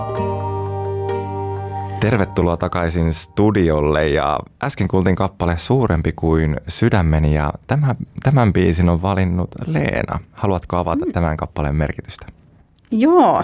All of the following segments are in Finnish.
Tervetuloa takaisin studiolle ja äsken kuultiin kappale Suurempi kuin sydämeni ja tämän biisin on valinnut Leena. Haluatko avata tämän kappaleen merkitystä? Joo,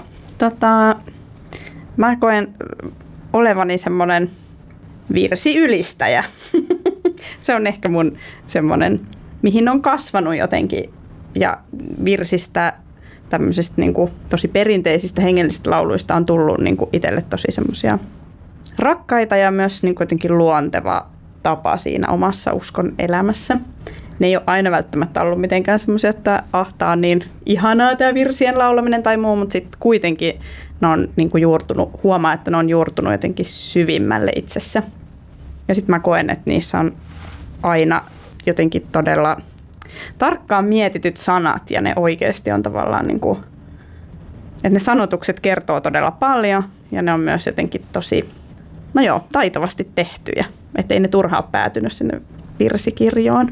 mä koen olevani semmoinen virsiylistäjä. Se on ehkä mun semmoinen, mihin on kasvanut jotenkin ja virsistä tämmöisistä niin kuin tosi perinteisistä hengellisistä lauluista on tullut niin kuin itselle tosi semmoisia rakkaita ja myös niin kuitenkin luonteva tapa siinä omassa uskon elämässä. Ne ei ole aina välttämättä ollut mitenkään semmoisia, että tämä on niin ihanaa tämä virsien laulaminen tai muu, mutta sitten kuitenkin ne on niin kuin juurtunut, huomaa, että ne on juurtunut jotenkin syvimmälle itsessä. Ja sitten mä koen, että niissä on aina jotenkin todella tarkkaan mietityt sanat ja ne oikeasti on tavallaan niin kuin, että ne sanotukset kertoo todella paljon ja ne on myös jotenkin tosi taitavasti tehtyjä, ettei ne turhaan päätynyt sinne virsikirjoon.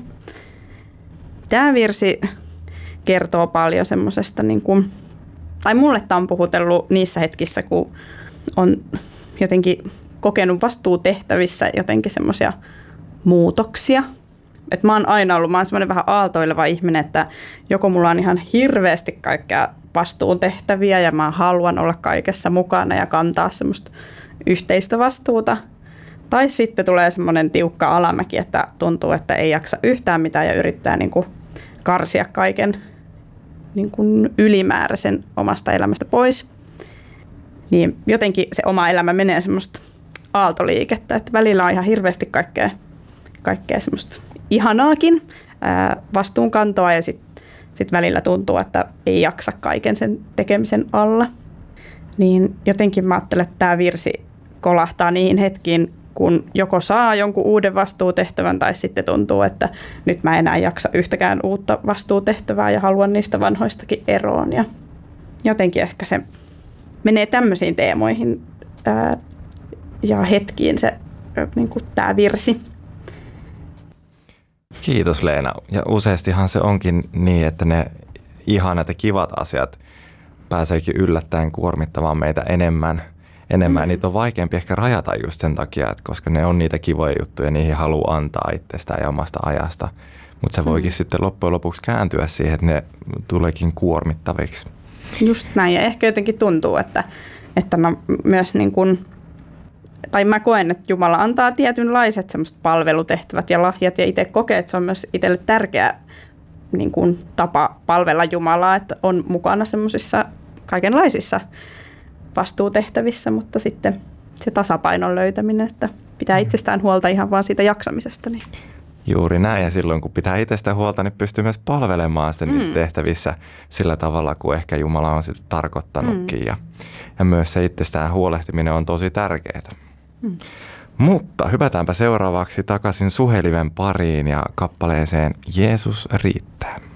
Tämä virsi kertoo paljon semmoisesta, niin kuin, tai mulle tämä on puhutellut niissä hetkissä, kun on jotenkin kokenut vastuutehtävissä jotenkin semmoisia muutoksia. Että mä oon aina ollut, mä oon semmoinen vähän aaltoileva ihminen, että joko mulla on ihan hirveästi kaikkea vastuutehtäviä ja mä haluan olla kaikessa mukana ja kantaa semmoista yhteistä vastuuta. Tai sitten tulee semmoinen tiukka alamäki, että tuntuu, että ei jaksa yhtään mitään ja yrittää niin kuin karsia kaiken niin kuin ylimääräisen omasta elämästä pois. Niin jotenkin se oma elämä menee semmoista aaltoliikettä, että välillä on ihan hirveästi kaikkea semmoista ihanaakin vastuunkantoa ja sitten välillä tuntuu, että ei jaksa kaiken sen tekemisen alla. Niin jotenkin mä ajattelen, että tämä virsi kolahtaa niihin hetkiin, kun joko saa jonkun uuden vastuutehtävän tai sitten tuntuu, että nyt mä enää jaksa yhtäkään uutta vastuutehtävää ja haluan niistä vanhoistakin eroon. Ja jotenkin ehkä se menee tämmöisiin teemoihin ja hetkiin se niin kuin tämä virsi. Kiitos Leena. Ja useastihan se onkin niin, että ne ihanat ja kivat asiat pääseekin yllättäen kuormittamaan meitä enemmän. Niitä on vaikeampi ehkä rajata just sen takia, että koska ne on niitä kivoja juttuja, niihin haluaa antaa itsestään ja omasta ajasta. Mutta se voikin sitten loppujen lopuksi kääntyä siihen, että ne tuleekin kuormittaviksi. Just näin. Ja ehkä jotenkin tuntuu, että no myös niin kuin, tai mä koen, että Jumala antaa tietynlaiset semmoiset palvelutehtävät ja lahjat ja itse kokee, että se on myös itselle tärkeä niin kuin tapa palvella Jumalaa, että on mukana semmoisissa kaikenlaisissa vastuutehtävissä, mutta sitten se tasapainon löytäminen, että pitää itsestään huolta ihan vaan siitä jaksamisesta. Niin. Juuri näin, ja silloin kun pitää itsestään huolta, niin pystyy myös palvelemaan sitten niissä tehtävissä sillä tavalla, kuin ehkä Jumala on sitten tarkoittanutkin. Ja myös se itsestään huolehtiminen on tosi tärkeää. Mutta hypätäänpä seuraavaksi takaisin Suheliven pariin ja kappaleeseen Jeesus riittää.